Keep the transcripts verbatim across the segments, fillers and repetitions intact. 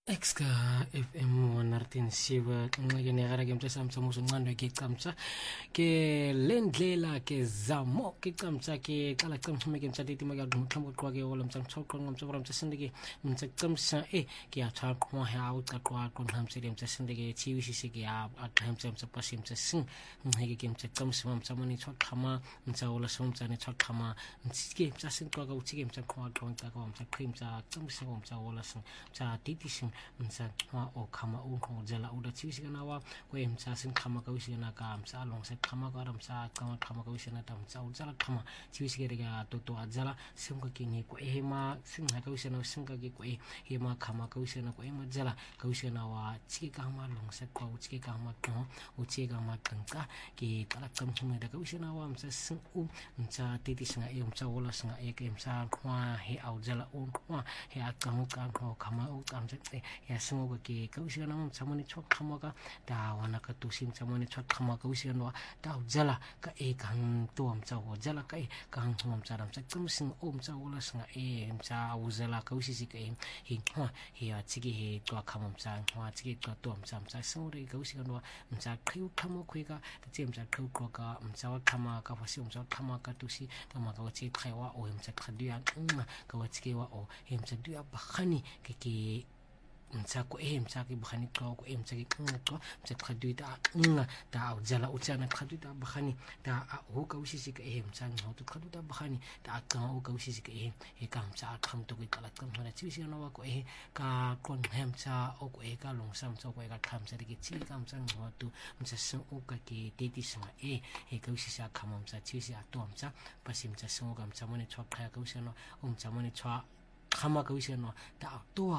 Exka F M wanartensiwa ngene gara ke mtsa mtsa muso ngando ke qamtsa ke lendlela ke zamo ke qamtsa ke qala qamtsa ke mtsa titi maga mthambo qwa ke ola mtsa mtsa mtsa mtsa sindike mtsa qamtsa e ke ya tha qwa ha u qaqwa qwa mtsa mtsa sindike chiwi shi ke ya a qamtsa mtsa pasi mtsa sing ngeke ke mtsa qamtsa mtsa mani tshwa qhama mtsa ola so mtsa ne tshwa qhama mtsi mtsa sing qwa ka uthi ke mtsa qwa qwa mtsa ka mtsa qimtsa qamtsa mtsa ola sing mtsa titi sing msa wa o khama u khojela uda chisikana wa kwe msa sin khama ka wisina ka msa long se khama ka msa khama khama ka wisina ta msa uzala khama chisikere ka toto azala singa kini ko ehema singa ka wisina singa ke ko ehema khama ka wisina ko ehema zala ka wisina wa chiki ka ma long se ko chiki ka ma ko u chiki ka ma kanka ke kala kam khuma da ka wisina wa msa sin u msa titi singa e msa wala singa e ke msa kwa he auzala u kwa he akamu ka khama u kamse ya singo ke ka usina mtsa mani chwa khama ka da wana ka to sim chamani chwa khama ka usina da jala ka e kan to mtsa ho jala ka e kan chwa mtsa mtsa tsum sing o mtsa wala singa e mtsa uzela ka usisi ka e hi khwa hi ya chigi he to khama mtsa khwa chigi to to mtsa mtsa singo re ka usina mtsa khiu khama khweka ta che mtsa khiu ko ka mtsa wa khama ka fasi mtsa khama ka to si ka ma ka che khaiwa o mtsa khadu ya ka wa chigi wa o mtsa du ya bakhani ke ke mtsa ko e mtsa ke bakhani qwa ko e mtsa ke qwa mtsa khadu ta nga ta uzala utsana khadu ta bakhani ta ho ka usisi ka e mtsa ngo to khadu ta bakhani ta ka ho ka usisi ka e e ka mtsa kham to ke kala kam hona tsisi na wa ko e ka kon mtsa o ko e ka long sam tsa ko e ka kham tsa ke tsi ka mtsa ngo to mtsa sing o ka ke teti singa e e ka usisi ka kham mtsa tsisi a to mtsa pasi mtsa sing o ka mtsa mone tshwa khaya ka usana o mtsa mone tshwa khama ka usana ta to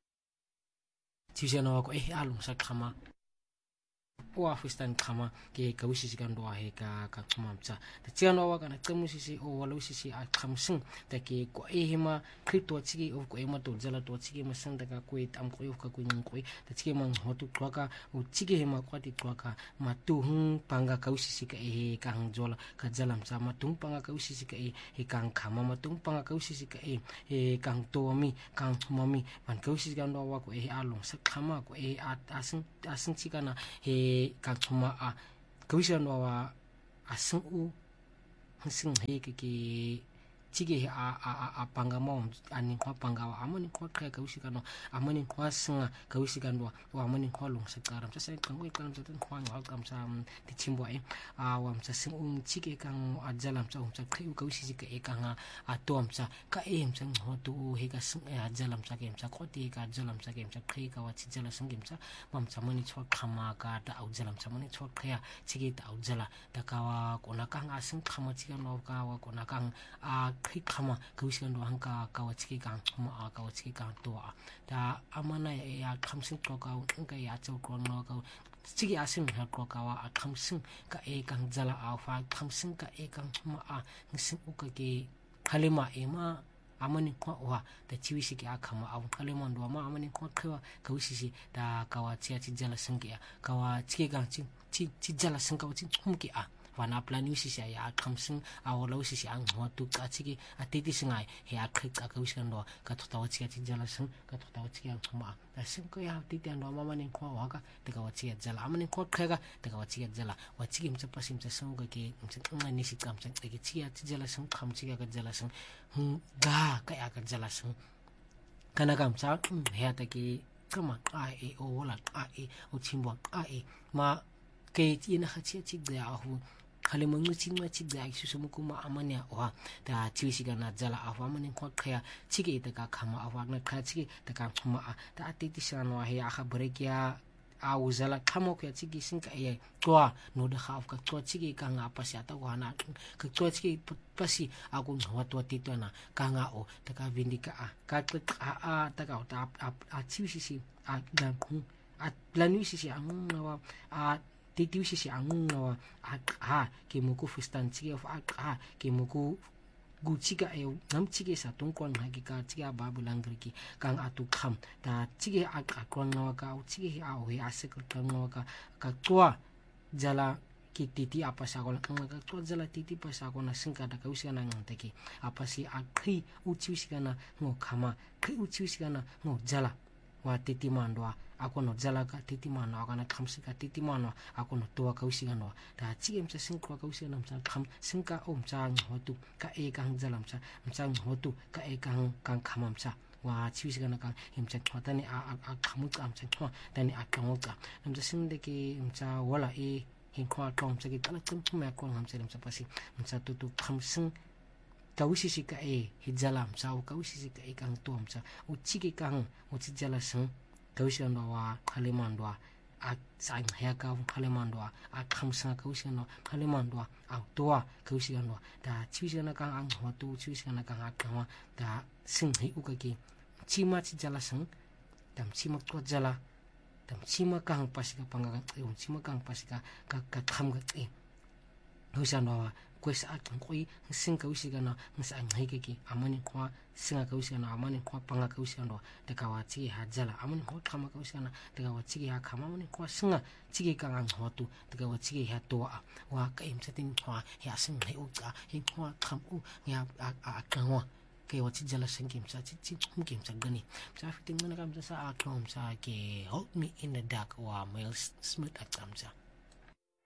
Tishana wako eh alum sa khama wa fistan khama ke ka wisisi kan do he ka ka khama mtsa ta tsiano wa kana tsemusisi o wala wisisi a khamsing ta ke ko ehima krito tsigi o ko ema to jala to tsigi masang ta ka ko tam ko ka ko ning ko ta tsigi mang hotu twaka o tsigi hema kwati twaka matuhung panga ka wisisi ka e ka hang jola ka jala mtsa matung panga ka wisisi ka e he kang khama matung panga ka wisisi ka e e kang to mi kang mami man ka wisisi kan do wa ko e alum sa khama ko e asing asing tsikana he ka tsuma a kawisano wa asing u sing he ke ke chige a a a panga mo ani kwa panga wa amani kwa kaya kawisikano amani kwa singa kawisikano wa amani kwa long sa karam sa sa kango ikam sa tan kwa ngwa kam sa ti chimbo e a wa msa sing um chige kang ajalam sa um sa kai kawisi ka e kang a to msa ka e msa ngo to he ka sing e ajalam sa ke msa ko ti ka ajalam sa ke msa kai ka wa chi jala sing msa mam sa mani chwa khama ka da au jalam sa mani chwa khaya chige ta au jala ta ka wa kona kang asing khama chiga no ka wa kona kang a kai khama kawisando hangka kawachiki kang ma kawachiki kang to ta amana ya khamsing to ka ka ya chau ko no ka chigi asim ha ko ka wa khamsing ka e kang jala a fa khamsing ka e kang ma a sing u ka ke khalima e ma amani ko wa ta chiwisi ke akhama a khalima ndo ma amani ko khawa kawisi ta kawachi chi jala singya kawa chiki kang chi chi jala sing ka chi humki a wana plan usi sia ya khamsing awala usi sia ang hotu ka chiki atiti singai he akhik ka ka usi ndo ka thota wachi ka jala sing ka thota wachi ang khama ta sing ko ya titi ndo mama ning ko wa ka te ka wachi jala amani ko khega te ka wachi jala wachi kim cha pasim cha sing ka ke mcha ngani si kam cha ke chi ya jala sing kham chi ka jala sing ga ka ya ka jala sing kana kam cha he ta ke kama ka e o wala ka e o chimbo ka e ma ke ina khachi chi ga hu khale mo ngchi ngchi ga isu mo kuma amanya wa ta chiwisi kana jala afa mani ko khaya chige ta ka khama afa na kha chige ta ka khuma ta atiti sano he a khabre kya a uzala khamo kya chige sing ka ye twa no da khaf ka twa chige ka nga pasya ta wa na ka twa chige pasi aku ngwa twa ti to na ka nga o ta ka vindika a ka a a ta ka ta a chiwisi si a da ku a planuisi si ang wa a titi usi si ang no ha ke muku fustan chige of ha ke muku guchiga e nam chige sa tungkon ha ki ka chiga babu langriki kang atu kham ta chige a akon no ka chige a o ya se ka no ka ka twa jala ki titi apa sa ko ka twa jala titi pa sa ko na singka da ka usi na ngante ki apa si a kri uchi usi kana ngo khama kri uchi usi kana ngo jala wa titi mandwa ako no jala ka titi mano ako na khamsi ka titi mano ako no toa ka usiga no da chige mcha singkwa ka usiga no mcha kham singka om cha ngotu ka e kang jala mcha mcha ngotu ka e kang kang khamam cha wa chiusiga na kang himcha thwatani a a khamu ka mcha thwa tani a kangoka mcha singde ki mcha wala e hinkwa tong mcha ki tala tum tum ya ko mcha mcha pasi mcha tu tu kham sing kawisi ka e hijala mcha o kawisi ka e kang to mcha o chige kang o chijala sing kawisi no wa khalemandwa a sang hya ka khalemandwa a khamsa kawisi no khalemandwa a toa kawisi no da chiusi na kang ang ho tu chiusi na kang a kama da sing hi u ka ki chima chijala sing dam chima ko jala dam chima kang pasika panga ka um chima kang pasika ka ka kham ga e kawisi no kwesa atong koi sing kawisi ga na ngsa ngai ke ki amani kwa singa kawisi na amani kwa panga kawisi no de ka wa chi ha jala amani ko khama kawisi na de ka wa chi ha khama amani kwa singa chi ka ang ho tu de ka wa chi ha to a wa ka im setin kwa ya sing hai u ka hi kwa kham u ya a a ka wa ke wa chi jala sing kim sa chi chi hum kim sa gani sa fiting na kam sa a klom sa ke hold me in the dark wa Miles Smith at kamsa